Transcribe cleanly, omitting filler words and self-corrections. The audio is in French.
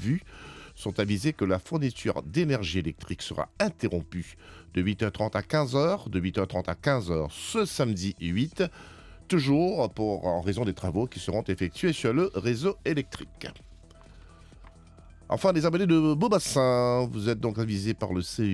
vue sont avisés que la fourniture d'énergie électrique sera interrompue de 8h30 à 15h, de 8h30 à 15h ce samedi 8, toujours en raison des travaux qui seront effectués sur le réseau électrique. Enfin, les abonnés de Beaubassin, vous êtes donc avisés par le CE